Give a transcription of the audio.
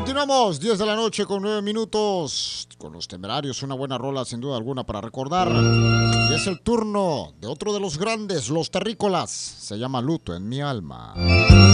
Continuamos, 10 de la noche con 9 minutos. Con los Temerarios, una buena rola sin duda alguna para recordar. Y es el turno de otro de los grandes, los Terrícolas. Se llama Luto en mi alma.